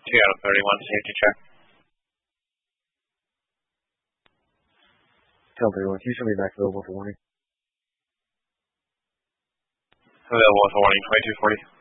2 out of 31, safety check. Tell 31, can you show me back available for warning? Available with a warning, 2240.